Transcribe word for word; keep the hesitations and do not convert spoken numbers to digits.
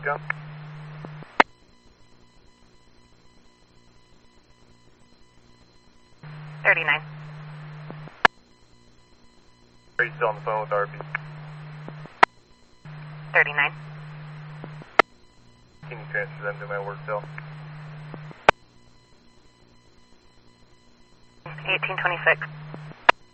John? thirty-nine. Are you still on the phone with R P? thirty-nine. Can you transfer them to my work cell? eighteen twenty-six.